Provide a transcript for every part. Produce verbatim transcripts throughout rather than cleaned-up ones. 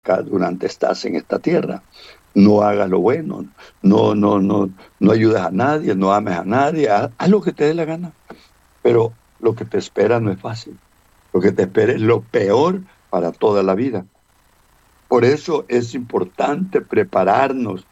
durante estás en esta tierra. No hagas lo bueno, no, no, no, no ayudes a nadie, no ames a nadie, haz, haz lo que te dé la gana. Pero lo que te espera no es fácil. Lo que te espera es lo peor para toda la vida. Por eso es importante prepararnos.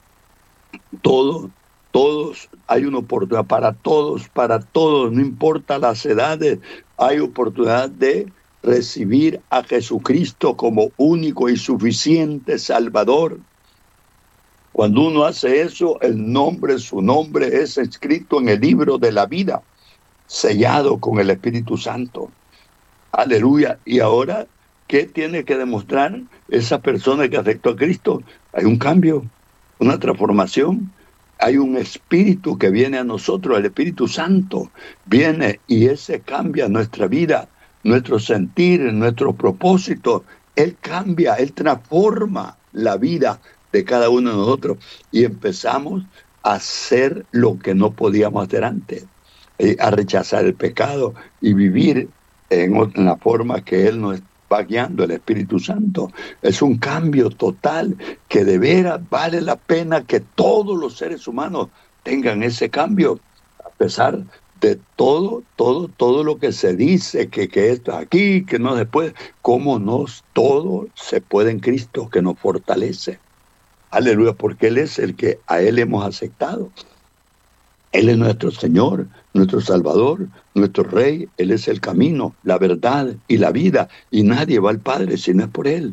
Todo, todos, hay una oportunidad para todos, para todos, no importa las edades, hay oportunidad de recibir a Jesucristo como único y suficiente Salvador. Cuando uno hace eso, el nombre, su nombre es escrito en el libro de la vida, sellado con el Espíritu Santo. Aleluya. Y ahora, ¿qué tiene que demostrar esa persona que aceptó a Cristo? Hay un cambio, una transformación. Hay un espíritu que viene a nosotros, el Espíritu Santo viene y ese cambia nuestra vida, nuestro sentir, nuestro propósito. Él cambia, Él transforma la vida de cada uno de nosotros y empezamos a hacer lo que no podíamos hacer antes, eh, a rechazar el pecado y vivir en, en la forma que Él nos va guiando, el Espíritu Santo. Es un cambio total que de veras vale la pena que todos los seres humanos tengan ese cambio, a pesar de todo, todo, todo lo que se dice, que, que esto aquí, que no se puede, cómo nos, todo se puede en Cristo que nos fortalece. Aleluya, porque Él es el que a Él hemos aceptado. Él es nuestro Señor, nuestro Salvador, nuestro Rey. Él es el camino, la verdad y la vida. Y nadie va al Padre si no es por Él.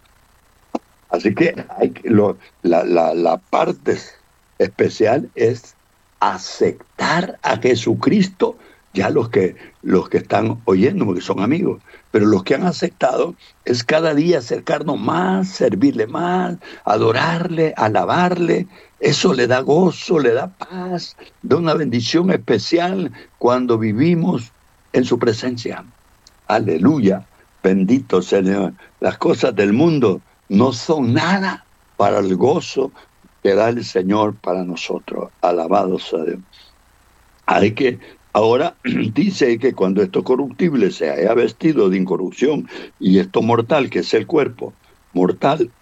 Así que hay que lo, la, la, la parte especial es aceptar a Jesucristo. Ya los que, los que están oyendo, porque son amigos, pero los que han aceptado es cada día acercarnos más, servirle más, adorarle, alabarle. Eso le da gozo, le da paz, da una bendición especial cuando vivimos en su presencia. Aleluya, bendito Señor. Las cosas del mundo no son nada para el gozo que da el Señor para nosotros. Alabado sea Dios. Hay que, ahora dice que cuando esto corruptible se haya vestido de incorrupción y esto mortal, que es el cuerpo mortal,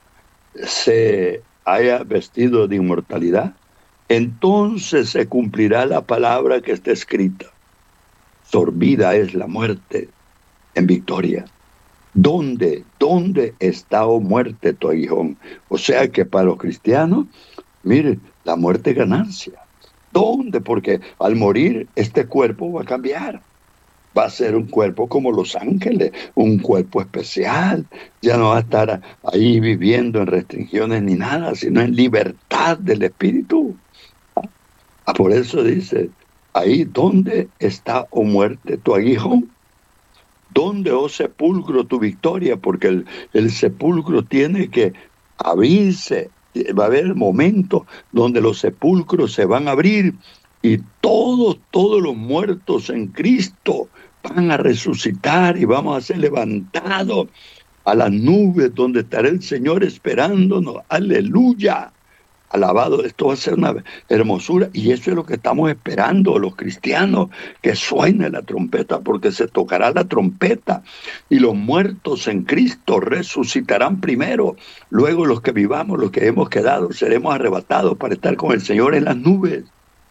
se haya vestido de inmortalidad, entonces se cumplirá la palabra que está escrita. Sorbida es la muerte en victoria. ¿Dónde, dónde está, oh muerte, tu aguijón? O sea que para los cristianos, miren, la muerte es ganancia. ¿Dónde? Porque al morir este cuerpo va a cambiar. Va a ser un cuerpo como los ángeles, un cuerpo especial. Ya no va a estar ahí viviendo en restricciones ni nada, sino en libertad del espíritu. Ah, por eso dice, ahí, ¿dónde está, oh muerte, tu aguijón? ¿Dónde, oh sepulcro, tu victoria? Porque el, el sepulcro tiene que abrirse. Va a haber el momento donde los sepulcros se van a abrir y todos, todos los muertos en Cristo van a resucitar y vamos a ser levantados a las nubes donde estará el Señor esperándonos. Aleluya. Alabado, esto va a ser una hermosura y eso es lo que estamos esperando los cristianos, que suene la trompeta, porque se tocará la trompeta y los muertos en Cristo resucitarán primero, luego los que vivamos, los que hemos quedado, seremos arrebatados para estar con el Señor en las nubes.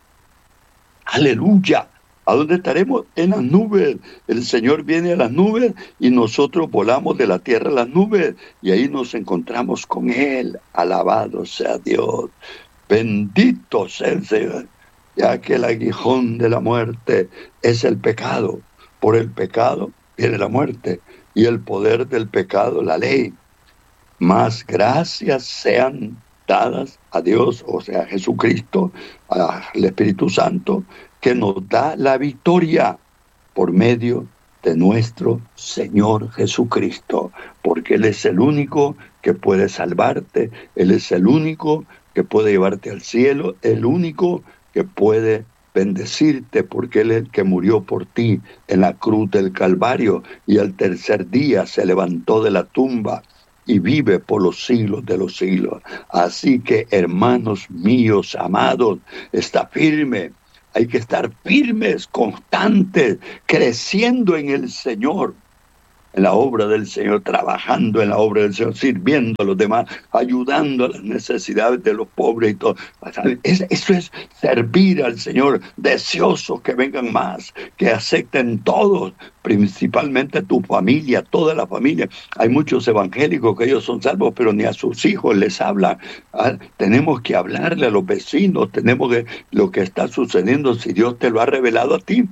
Aleluya. ¿A dónde estaremos? En las nubes. El Señor viene a las nubes y nosotros volamos de la tierra a las nubes y ahí nos encontramos con Él. Alabado sea Dios. Bendito sea el Señor. Ya que el aguijón de la muerte es el pecado. Por el pecado viene la muerte y el poder del pecado, la ley. Más gracias sean dadas a Dios, o sea, a Jesucristo, al Espíritu Santo, que nos da la victoria por medio de nuestro Señor Jesucristo, porque Él es el único que puede salvarte, Él es el único que puede llevarte al cielo, el único que puede bendecirte, porque Él es el que murió por ti en la cruz del Calvario y al tercer día se levantó de la tumba y vive por los siglos de los siglos. Así que, hermanos míos, amados, está firme. Hay que estar firmes, constantes, creciendo en el Señor. en la obra del Señor, trabajando en la obra del Señor, sirviendo a los demás, ayudando a las necesidades de los pobres y todo. Es, eso es servir al Señor, deseosos que vengan más, que acepten todos, principalmente tu familia, toda la familia. Hay muchos evangélicos que ellos son salvos, pero ni a sus hijos les hablan. ¿Ah? Tenemos que hablarle a los vecinos, tenemos que, lo que está sucediendo, si Dios te lo ha revelado a ti,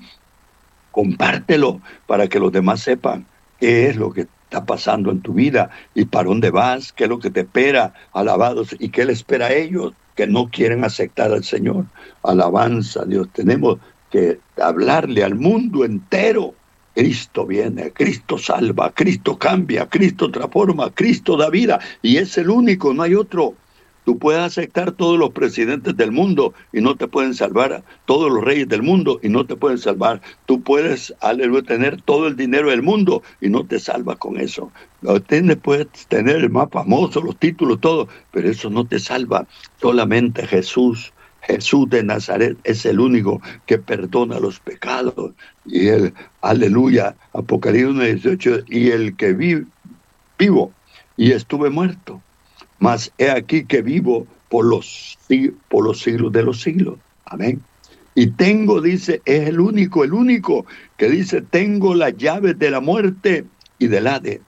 compártelo para que los demás sepan qué es lo que está pasando en tu vida y para dónde vas, qué es lo que te espera, alabados, y qué le espera a ellos que no quieren aceptar al Señor. Alabanza a Dios. Tenemos que hablarle al mundo entero. Cristo viene, Cristo salva, Cristo cambia, Cristo transforma, Cristo da vida, y es el único, no hay otro. Tú puedes aceptar todos los presidentes del mundo y no te pueden salvar, todos los reyes del mundo y no te pueden salvar. Tú puedes, aleluya, tener todo el dinero del mundo y no te salvas con eso. Tienes, puedes tener el más famoso, los títulos, todo, pero eso no te salva. Solamente Jesús, Jesús de Nazaret es el único que perdona los pecados. Y él, aleluya, Apocalipsis uno dieciocho, y el que vi, vivo y estuve muerto, mas he aquí que vivo por los, por los siglos de los siglos. Amén. Y tengo, dice, es el único, el único que dice, tengo las llaves de la muerte y del Hades.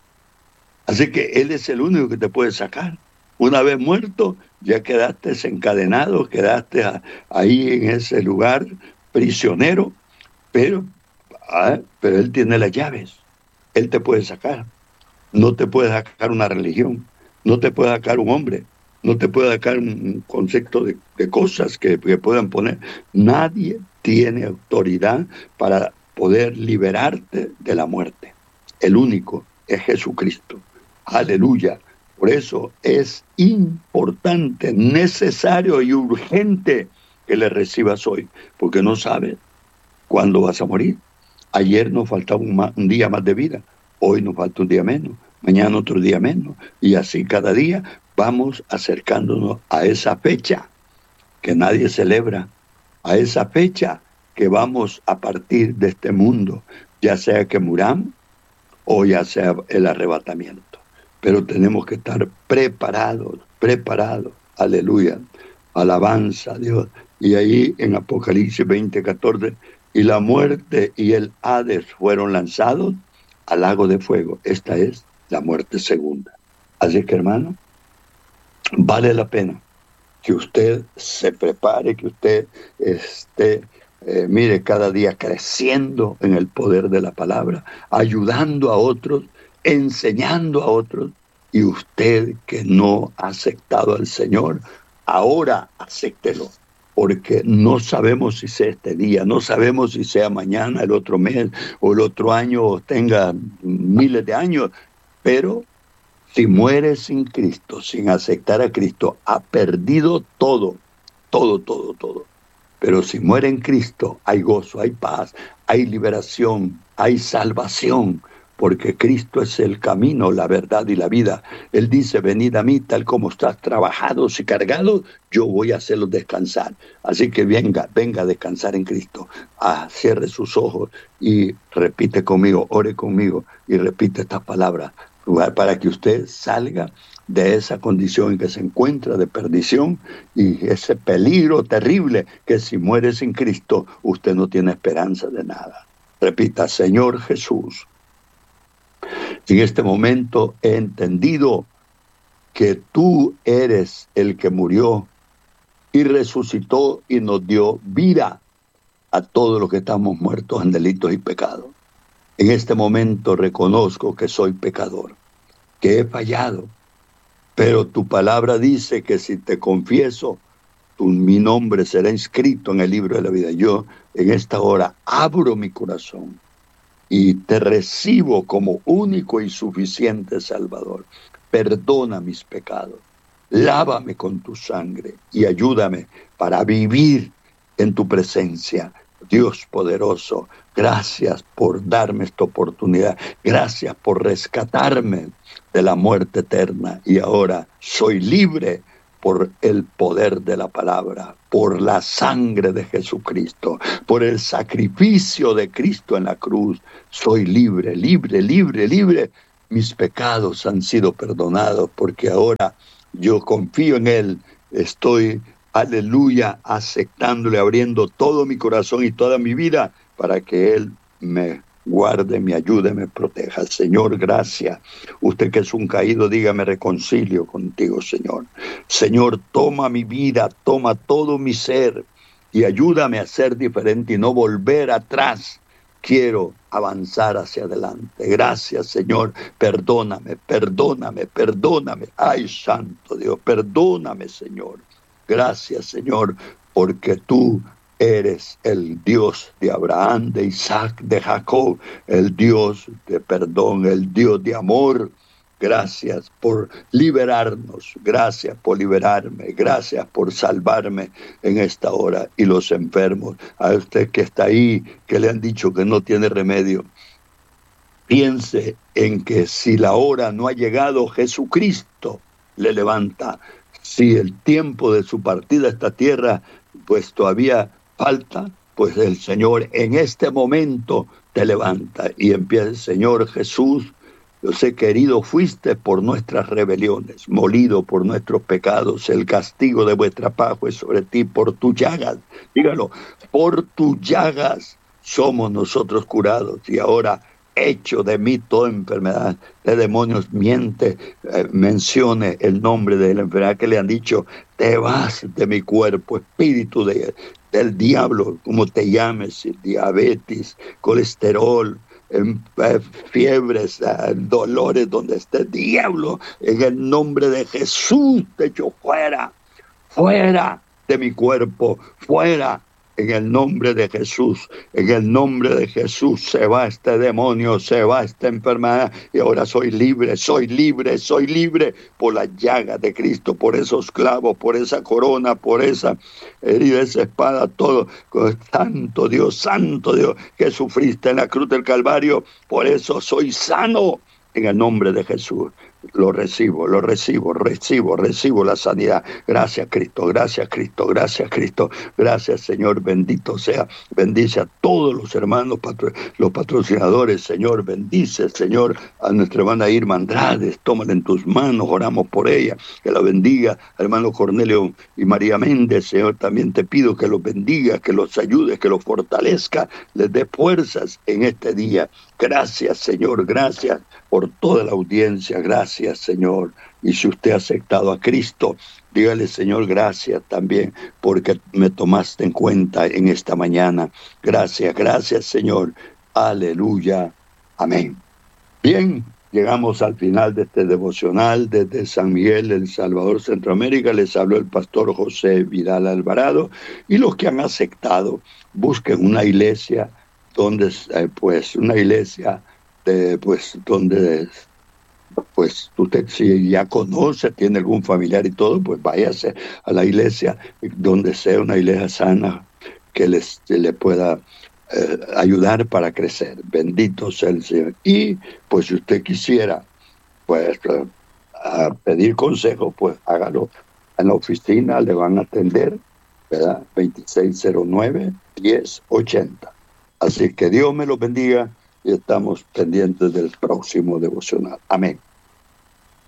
Así que Él es el único que te puede sacar. Una vez muerto, ya quedaste desencadenado, quedaste a, ahí en ese lugar prisionero, pero, ah, pero Él tiene las llaves. Él te puede sacar. No te puede sacar una religión. No te puede sacar un hombre, no te puede sacar un concepto de, de cosas que, que puedan poner. Nadie tiene autoridad para poder liberarte de la muerte. El único es Jesucristo. Aleluya. Por eso es importante, necesario y urgente que le recibas hoy, porque no sabes cuándo vas a morir. Ayer nos faltaba un, ma- un día más de vida, hoy nos falta un día menos. Mañana otro día menos, y así cada día vamos acercándonos a esa fecha que nadie celebra, a esa fecha que vamos a partir de este mundo, ya sea que muramos o ya sea el arrebatamiento. Pero tenemos que estar preparados, preparados, aleluya, alabanza a Dios. Y ahí en Apocalipsis veinte, catorce, y la muerte y el Hades fueron lanzados al lago de fuego. Esta es la muerte segunda. Así que, hermano, vale la pena que usted se prepare, que usted esté, eh, mire, cada día creciendo en el poder de la palabra, ayudando a otros, enseñando a otros, y usted que no ha aceptado al Señor, ahora acéptelo, porque no sabemos si sea este día, no sabemos si sea mañana, el otro mes, o el otro año, o tenga miles de años. Pero si muere sin Cristo, sin aceptar a Cristo, ha perdido todo, todo, todo, todo. Pero si muere en Cristo, hay gozo, hay paz, hay liberación, hay salvación, porque Cristo es el camino, la verdad y la vida. Él dice, venid a mí, tal como estás trabajados y cargados, yo voy a hacerlos descansar. Así que venga, venga a descansar en Cristo. Ah, cierre sus ojos y repite conmigo, ore conmigo y repite estas palabras, para que usted salga de esa condición en que se encuentra de perdición y ese peligro terrible que si muere sin Cristo, usted no tiene esperanza de nada. Repita, Señor Jesús, en este momento he entendido que tú eres el que murió y resucitó y nos dio vida a todos los que estamos muertos en delitos y pecados. En este momento reconozco que soy pecador, que he fallado, pero tu palabra dice que si te confieso, tu, mi nombre será inscrito en el libro de la vida. Yo en esta hora abro mi corazón y te recibo como único y suficiente Salvador. Perdona mis pecados, lávame con tu sangre y ayúdame para vivir en tu presencia. Dios poderoso, gracias por darme esta oportunidad, gracias por rescatarme de la muerte eterna y ahora soy libre por el poder de la palabra, por la sangre de Jesucristo, por el sacrificio de Cristo en la cruz. Soy libre, libre, libre, libre. Mis pecados han sido perdonados porque ahora yo confío en Él. Estoy, aleluya, aceptándole, abriendo todo mi corazón y toda mi vida para que Él me guarde, me ayude, me proteja. Señor, gracias. Usted que es un caído, dígame, reconcilio contigo, Señor. Señor, toma mi vida, toma todo mi ser y ayúdame a ser diferente y no volver atrás. Quiero avanzar hacia adelante. Gracias, Señor. Perdóname, perdóname, perdóname. Ay, santo Dios, perdóname, Señor. Gracias, Señor, porque tú eres el Dios de Abraham, de Isaac, de Jacob, el Dios de perdón, el Dios de amor. Gracias por liberarnos, gracias por liberarme, gracias por salvarme en esta hora. Y los enfermos, a usted que está ahí, que le han dicho que no tiene remedio, piense en que si la hora no ha llegado, Jesucristo le levanta. Si el tiempo de su partida a esta tierra, pues todavía falta, pues el Señor en este momento te levanta y empieza: Señor Jesús, yo sé que herido fuiste por nuestras rebeliones, molido por nuestros pecados, el castigo de vuestra paz fue sobre ti, por tus llagas, dígalo, por tus llagas somos nosotros curados, y ahora hecho de mí toda enfermedad de demonios. Miente, eh, mencione el nombre de la enfermedad que le han dicho: te vas de mi cuerpo, espíritu de, del diablo, como te llames, diabetes, colesterol, eh, fiebres, eh, dolores, donde esté diablo, en el nombre de Jesús te echo fuera, fuera de mi cuerpo, fuera. En el nombre de Jesús, en el nombre de Jesús se va este demonio, se va esta enfermedad, y ahora soy libre, soy libre, soy libre por la llaga de Cristo, por esos clavos, por esa corona, por esa herida, esa espada, todo. Santo Dios, santo Dios, que sufriste en la cruz del Calvario, por eso soy sano en el nombre de Jesús. Lo recibo, lo recibo, recibo, recibo la sanidad. Gracias, Cristo, gracias, Cristo, gracias, Cristo. Gracias, Señor, bendito sea. Bendice a todos los hermanos, patro, los patrocinadores, Señor. Bendice, Señor, a nuestra hermana Irma Andrades. Tómala en tus manos, oramos por ella. Que la bendiga, hermano Cornelio y María Méndez. Señor, también te pido que los bendiga, que los ayude, que los fortalezca, les dé fuerzas en este día. Gracias, Señor, gracias por toda la audiencia, gracias, Señor. Y si usted ha aceptado a Cristo, dígale: Señor, gracias también porque me tomaste en cuenta en esta mañana. Gracias, gracias, Señor. Aleluya. Amén. Bien, llegamos al final de este devocional desde San Miguel, El Salvador, Centroamérica. Les habló el pastor José Vidal Alvarado. Y los que han aceptado, busquen una iglesia donde, eh, pues, una iglesia de, pues, donde, pues, usted si ya conoce, tiene algún familiar y todo, pues váyase a la iglesia donde sea una iglesia sana que les le pueda eh, ayudar para crecer. Bendito sea el Señor. Y, pues, si usted quisiera, pues, a pedir consejo, pues, hágalo en la oficina, le van a atender, ¿verdad? veintiséis cero nueve, diez ochenta. Así que Dios me los bendiga y estamos pendientes del próximo devocional. Amén.